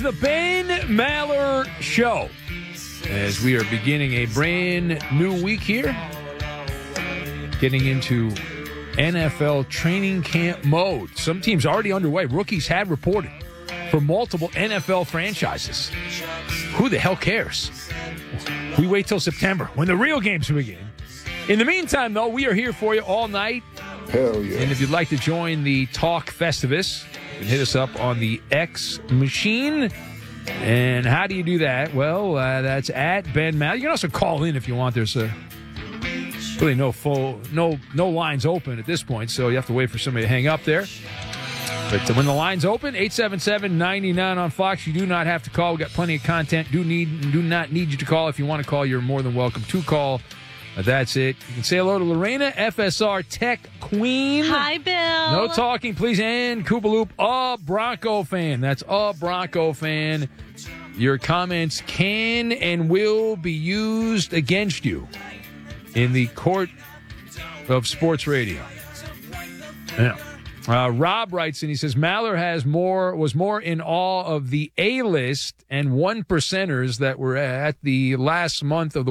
the Ben Maller Show. As we are beginning a brand new week here, getting into NFL training camp mode. Some teams already underway. Rookies had reported for multiple NFL franchises. Who the hell cares? We wait till September when the real games begin. In the meantime, though, we are here for you all night. Hell yeah. And if you'd like to join the Talk Festivus, you can hit us up on the X machine. And how do you do that? Well, that's at Ben Maller. You can also call in if you want. There's really no lines open at this point, so you have to wait for somebody to hang up there. But when the line's open, 877-99 on Fox, you do not have to call. We've got plenty of content. Do not need you to call. If you want to call, you're more than welcome to call. That's it. You can say hello to Lorena, FSR Tech Queen. Hi, Bill. No talking, please. And Koopaloop, a Bronco fan. That's a Bronco fan. Your comments can and will be used against you in the court of sports radio. Yeah. Rob writes in, he says, Maller was more in awe of the A-list and 1%ers that were at the last month of the